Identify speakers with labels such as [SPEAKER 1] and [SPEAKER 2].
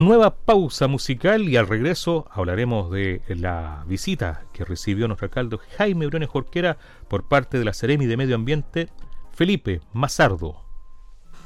[SPEAKER 1] nueva pausa musical y al regreso hablaremos de la visita que recibió nuestro alcalde Jaime Briones Jorquera por parte de la Seremi de Medio Ambiente, Felipe Mazardo.